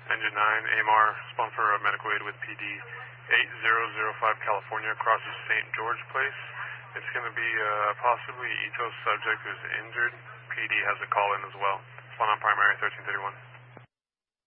Engine 9, AMR, spawn for medical aid with PD 8005 California, crosses St. George Place. It's going to be possibly ETOS subject who's injured. PD has a call in as well. Spawn on primary 1331.